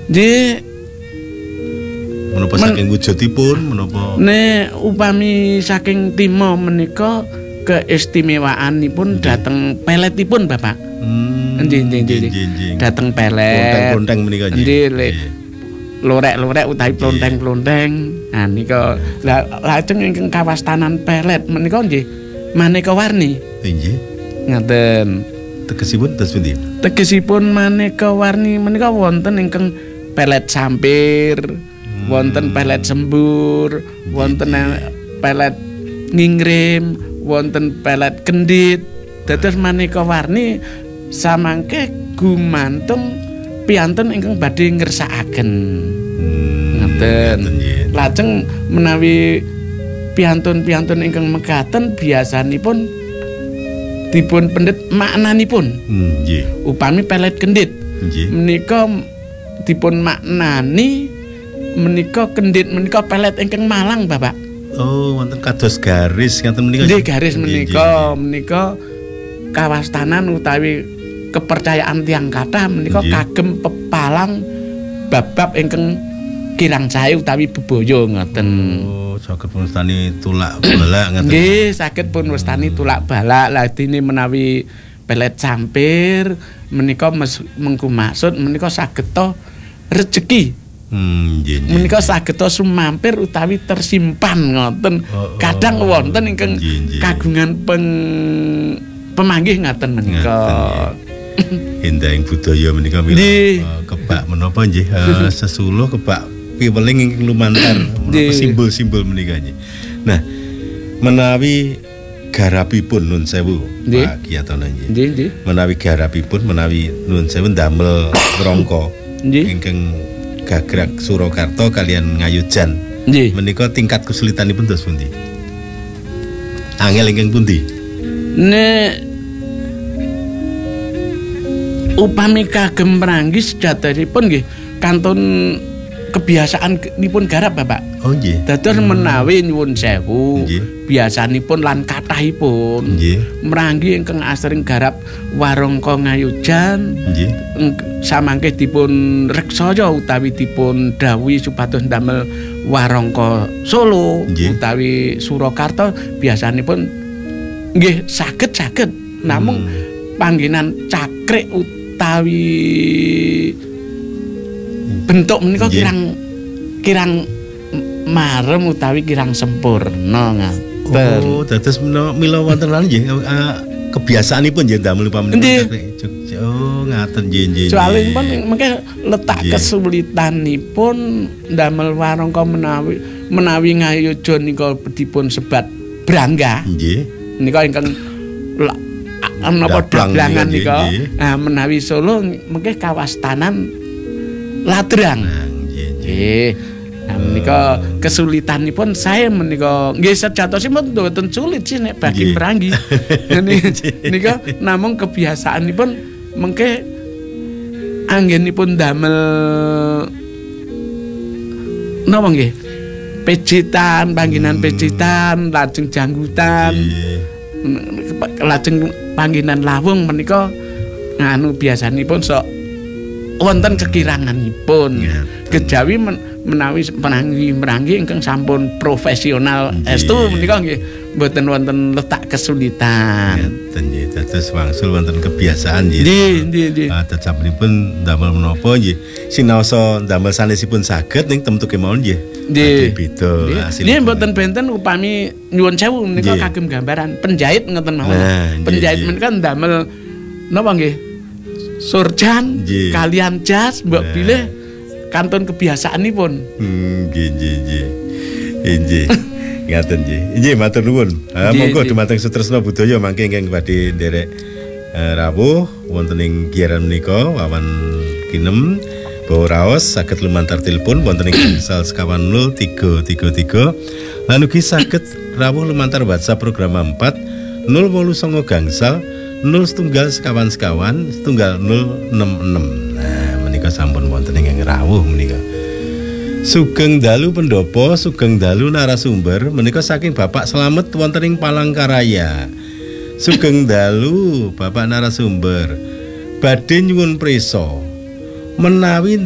Nggih. Menapa saking wujudipun menapa? Nek upami saking timo menika keistimewaanipun dhateng peletipun Bapak. Nggih. Dhateng pelet. Plonteng menika nggih. Lorek-lorek utawi plonteng-plonteng. Nah nika lajeng ingkang kawastanan pelet menika nggih maneka warni. Nggih. Ngaten. Tegesipun terus pundi? Tegesipun maneka warni menika wonten ingkang pelet sampir, wonten pelet sembur, wonten pelet ngingrim, wonten pelet kendit. Dados maneka warni samangke gumantung piantun ingkang badhe ngersakaken. Ngaten. Lajeng menawi piantun-piantun ingkang mekaten biasanipun dipun pendet maknanipun. Nggih. Upami pelet kendit. Nggih. Menika dipun maknani menika kendit menika pelet ingkang Malang, Bapak. Oh, wonten kados garis ngaten menika. Nggih, garis menika kawastanan utawi kepercayaan tiyang kathah menika kagem pepalang bab-bab ingkang kirang sae utawi bebaya ngoten. Oh, saged punwastani tulak balak ngoten. Nggih, saged punwastani tulak balak. Lah dene menawi pelet sampir menika mengku maksud menika sageta rejeki. Nggih. Menika sageta sumampir utawi tersimpan ngoten. Kadang wonten ingkang kagungan pemanggih ngaten menika. Endahing budaya menika mila kebak menapa nggih sesuluh kebak piweling ingkang lumantar menapa simbol-simbol menika nggih. Nah, menawi garapipun nun sewu Pak Kiyatana nggih. Menawi garapipun menawi nun sewu ndamel rangka ingkang gagrag Surakarta kalian Ngayujan. Menika tingkat kesulitanipun dos pundi? Angel ingkang pundi? Nek upami kagem mranggi sejataripun nggih kantun kebiasaanipun garap Bapak. Oh nggih. Dados menawi nyuwun sewu biasanipun lan kathahipun mranggi ingkang asring garap warangka Ngayujan nggih samangke dipun reksaya utawi dipun dawuhi supados ndamel warangka Solo utawi Surakarta biasanipun nggih saged namung panggenan cakrik utawi bentuk menika kirang marem utawi kirang sempurna ngaten. Oh, dados mila wonten nggih kebiasaanipun nggih ndamel pamenika. Oh, ngaten nggih. Soalipun mengke letak kesulitanipun ndamel warangka menawi Ngayujan nika dipun sebat brangga. Nggih. Nika ingkang napa dagelangan nika. Nah, menawi Solo mengke kawastanan Ladrang. Nggih. Nah, menika kesulitanipun saya menika nggih sejatosipun mboten sulit sih nek bagi mranggi. Nika namung kebiasaanipun mengke anggenipun damel napa nggih? Pecitan, panggenan pecitan, lajeng janggutan. Lajeng panggenan lawung menika nganu biasanipun sok wonten kekiranganipun. Kejawi menawi mranggi ingkang sampun profesional estu menika nggih mboten wonten letak kesulitan. Ngeten nggih, dados wangsul wonten kebiasaan nggih. Nggih. Sasampunipun ndamel menapa nggih, sinaosa ndamel sanesipun saged ning temtu kemawon nggih. Beda hasilipun. Nggih mboten benten upami nyuwun sewu menika kagem gambaran penjahit ngoten mawon. Penjahit menika ndamel napa nggih? Surjan kalian jas mbok bilih kantun kebiasaanipun. Nggih. Ngaten nggih. Nggih matur nuwun. Monggo dumateng Sutresna Budaya mangke ingkang badhe nderek rawuh wonten ing giyaran menika wawan kinem bawa raos saged lumantar telepon wonten ing gangsal 333 lan ugi saged rawuh lumantar WhatsApp program 4 089 gangsal 01 sekawan 066. Nah, menika sampun wonten ing rawuh menika. Sugeng dalu pendopo, sugeng dalu narasumber menika saking Bapak Slamet wonten ing Palangkaraya. Sugeng dalu Bapak narasumber. Badhe nyuwun prisa menawi